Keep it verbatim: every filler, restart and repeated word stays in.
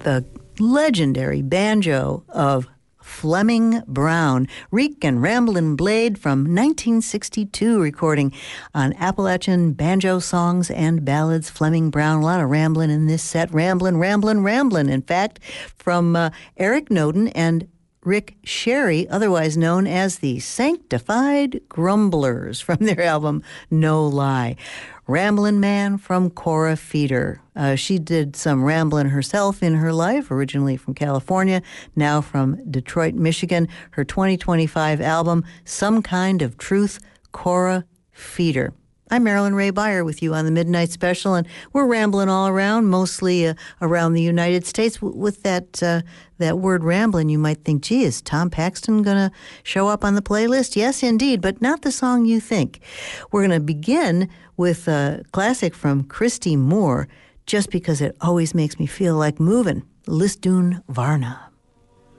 the legendary banjo of Fleming Brown, Reek and Ramblin' Blade from nineteen sixty-two recording on Appalachian Banjo Songs and Ballads. Fleming Brown, a lot of ramblin' in this set. Ramblin', ramblin', ramblin', in fact, from uh, Eric Noden and Rick Sherry, otherwise known as the Sanctified Grumblers, from their album No Lie. Ramblin' Man from Cora Feeder. Uh, she did some ramblin' herself in her life, originally from California, now from Detroit, Michigan. Her twenty twenty-five album, Some Kind of Truth, Cora Feeder. I'm Marilyn Ray Beyer with you on the Midnight Special, and we're rambling all around, mostly uh, around the United States. W- with that uh, that word rambling, you might think, gee, is Tom Paxton going to show up on the playlist? Yes, indeed, but not the song you think. We're going to begin with a classic from Christy Moore, just because it always makes me feel like moving, Lisdoon Varna.